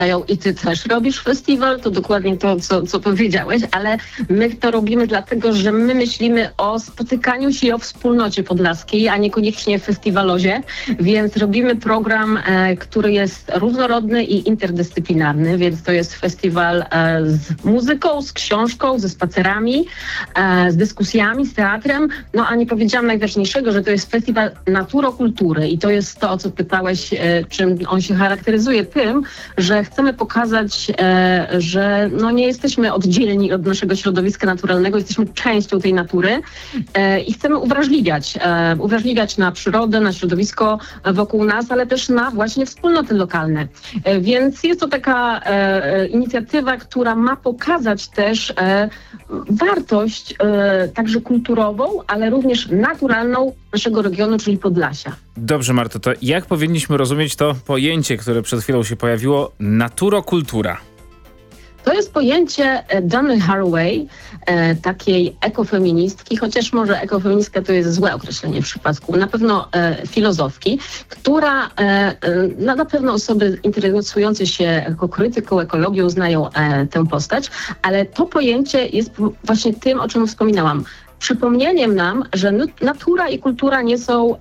I ty też robisz festiwal, to dokładnie to, co powiedziałeś, ale my to robimy dlatego, że my myślimy o spotykaniu się i o wspólnocie podlaskiej, a niekoniecznie festiwalozie, więc robimy program, który jest różnorodny i interdyscyplinarny, więc to jest festiwal z muzyką, z książką, ze spacerami, z dyskusjami, z teatrem, no a nie powiedziałam najważniejszego, że to jest festiwal naturokultury i to jest to, o co pytałeś, czym on się charakteryzuje, tym, że chcemy pokazać, że no nie jesteśmy oddzielni od naszego środowiska naturalnego, jesteśmy częścią tej natury i chcemy uwrażliwiać na przyrodę, na środowisko wokół nas, ale też na właśnie wspólnoty lokalne. Więc jest to taka inicjatywa, która ma pokazać też wartość także kulturową, ale również naturalną naszego regionu, czyli Podlasia. Dobrze, Marto, to jak powinniśmy rozumieć to pojęcie, które przed chwilą się pojawiło, naturokultura? To jest pojęcie Dany Haraway, takiej ekofeministki, chociaż może ekofeministka to jest złe określenie w przypadku, na pewno filozofki, która na pewno osoby interesujące się ekokrytyką, ekologią znają tę postać, ale to pojęcie jest właśnie tym, o czym wspominałam. Przypomnieniem nam, że natura i kultura nie są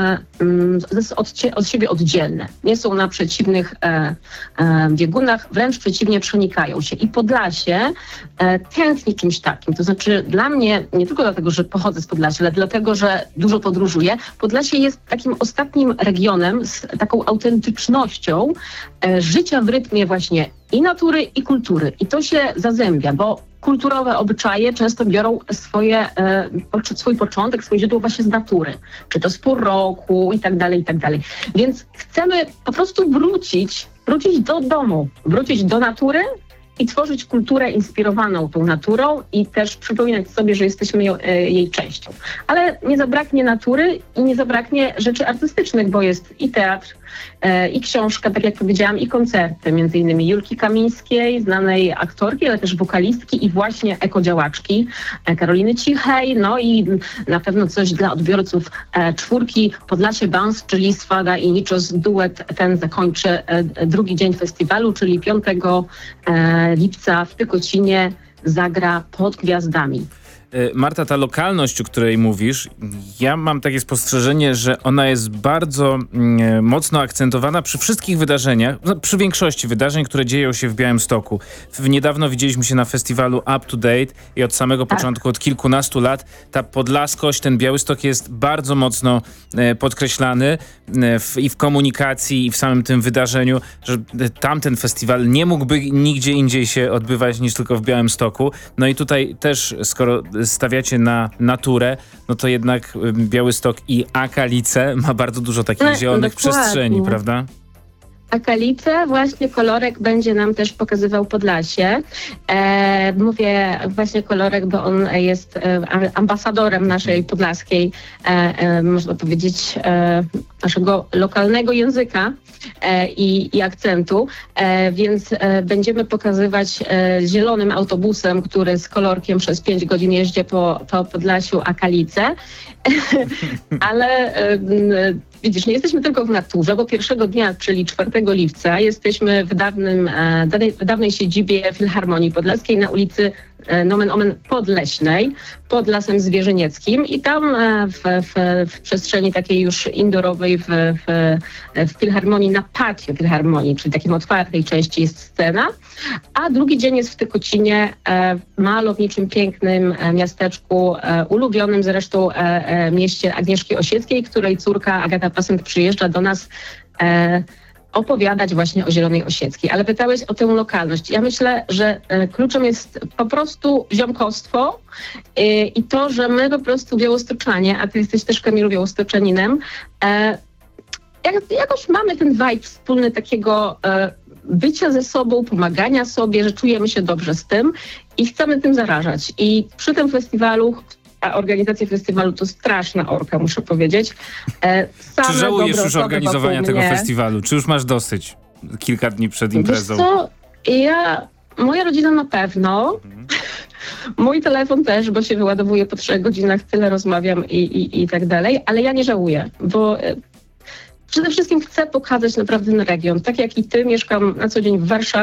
od siebie oddzielne, nie są na przeciwnych biegunach, wręcz przeciwnie, przenikają się. I Podlasie tętni czymś takim. To znaczy dla mnie, nie tylko dlatego, że pochodzę z Podlasia, ale dlatego, że dużo podróżuję, Podlasie jest takim ostatnim regionem z taką autentycznością życia w rytmie właśnie i natury, i kultury. I to się zazębia, bo kulturowe obyczaje często biorą swój początek, swoje źródło właśnie z natury. Czy to z pór roku i tak dalej, i tak dalej. Więc chcemy po prostu wrócić do domu, wrócić do natury i tworzyć kulturę inspirowaną tą naturą i też przypominać sobie, że jesteśmy jej częścią. Ale nie zabraknie natury i nie zabraknie rzeczy artystycznych, bo jest i teatr, i książka, tak jak powiedziałam, i koncerty, między innymi Julki Kamińskiej, znanej aktorki, ale też wokalistki i właśnie ekodziałaczki Karoliny Cichej, no i na pewno coś dla odbiorców czwórki Podlasie Bands, czyli Swada i Niczos. Duet ten zakończy drugi dzień festiwalu, czyli 5 lipca w Tykocinie zagra Pod Gwiazdami. Marta, ta lokalność, o której mówisz, ja mam takie spostrzeżenie, że ona jest bardzo mocno akcentowana przy wszystkich wydarzeniach, przy większości wydarzeń, które dzieją się w Białymstoku. Niedawno widzieliśmy się na festiwalu Up to Date i od samego początku, od kilkunastu lat, ta podlaskość, ten Białystok jest bardzo mocno podkreślany i w komunikacji, i w samym tym wydarzeniu, że tamten festiwal nie mógłby nigdzie indziej się odbywać niż tylko w Białymstoku. No i tutaj też, skoro stawiacie na naturę, no to jednak Białystok i Akalice ma bardzo dużo takich zielonych przestrzeni, prawda? Akalice, właśnie Kolorek będzie nam też pokazywał Podlasie. Mówię właśnie Kolorek, bo on jest ambasadorem naszej podlaskiej, można powiedzieć, naszego lokalnego języka i akcentu, więc będziemy pokazywać zielonym autobusem, który z Kolorkiem przez 5 godzin jeździ po Podlasiu Akalice. Ale widzisz, nie jesteśmy tylko w naturze, bo pierwszego dnia, czyli 4 lipca, jesteśmy w dawnej siedzibie Filharmonii Podlaskiej na ulicy nomen omen Podleśnej, pod Lasem Zwierzynieckim i tam w przestrzeni takiej już indoorowej w Filharmonii, na patio Filharmonii, czyli takim otwartej części jest scena, a drugi dzień jest w Tykocinie, malowniczym, pięknym miasteczku, ulubionym zresztą mieście Agnieszki Osieckiej, której córka Agata Pasent przyjeżdża do nas opowiadać właśnie o Zielonej Osieckiej. Ale pytałeś o tę lokalność. Ja myślę, że kluczem jest po prostu ziomkostwo i to, że my po prostu Białostoczanie, a ty jesteś też, Kamilu, Białostoczaninem, jakoś mamy ten vibe wspólny takiego bycia ze sobą, pomagania sobie, że czujemy się dobrze z tym i chcemy tym zarażać. I przy tym festiwalu, a organizacja festiwalu to straszna orka, muszę powiedzieć. Czy żałujesz już organizowania tego festiwalu? Czy już masz dosyć kilka dni przed imprezą? Wiesz co? Moja rodzina na pewno. Mój telefon też, bo się wyładowuje po 3 godzinach, tyle rozmawiam i tak dalej, ale ja nie żałuję, bo przede wszystkim chcę pokazać naprawdę ten region. Tak jak i ty, mieszkam na co dzień w Warszawie.